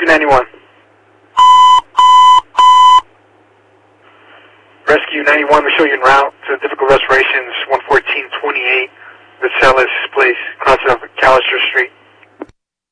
Rescue 91. Rescue 91, we show you en route to Difficult Respirations, 11428, Versailles Place, crossing over Callister Street.